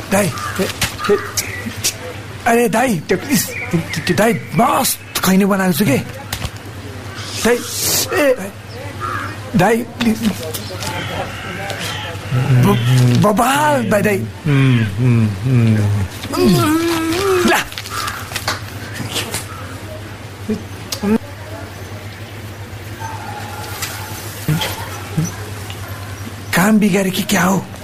दाई अरे दाई दाई मस्त खैनी बनाएको छु के दाई दाई बबाल दाई दाई ला काम बिगारे कि क्या हो